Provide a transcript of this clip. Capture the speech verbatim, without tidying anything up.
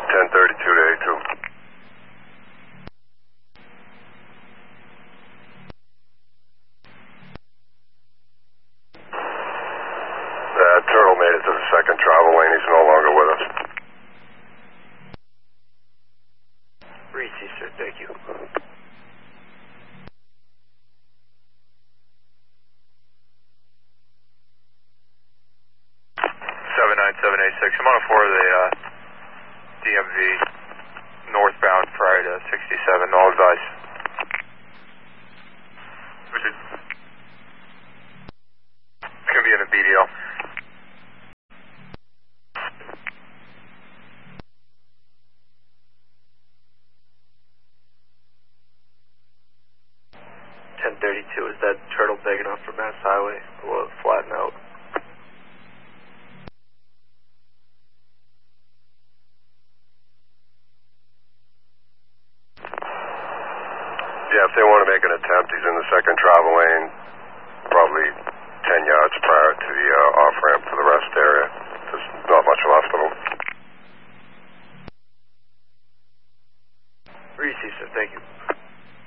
ten thirty-two to A two. Uh, Turtle made it to the second travel lane. He's no longer with us. Reese, sir. Thank you. seven nine seven eight six. I'm on a four of the uh, D M V northbound prior to sixty-seven. All advice. Which is it's going to be in the B D L. ten thirty-two, is that turtle big enough for Mass Highway? Or will it flatten out? Yeah, if they want to make an attempt, he's in the second travel lane, probably ten yards prior to the uh, off-ramp to the rest area. There's not much left of him. Reese, sir. Thank you.